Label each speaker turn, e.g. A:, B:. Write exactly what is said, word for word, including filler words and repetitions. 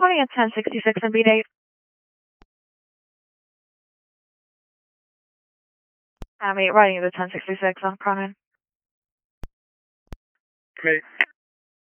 A: reporting at ten sixty-six and beat eight. I'm eight, riding the ten sixty-six on Cronin.
B: Great.